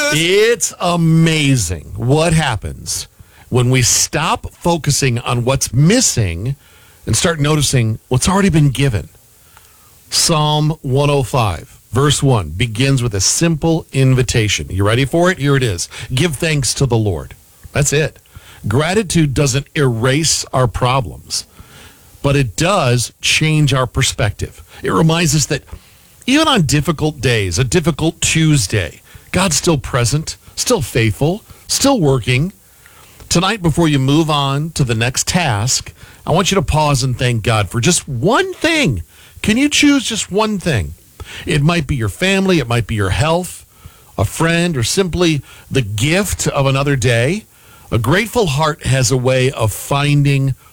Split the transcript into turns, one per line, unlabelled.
news?
It's amazing what happens when we stop focusing on what's missing and start noticing what's already been given. Psalm 105, verse 1, begins with a simple invitation. You ready for it? Here it is. Give thanks to the Lord. That's it. Gratitude doesn't erase our problems, but it does change our perspective. It reminds us that even on difficult days, a difficult Tuesday, God's still present, still faithful, still working. Tonight, before you move on to the next task, I want you to pause and thank God for just one thing. Can you choose just one thing? It might be your family, it might be your health, a friend, or simply the gift of another day. A grateful heart has a way of finding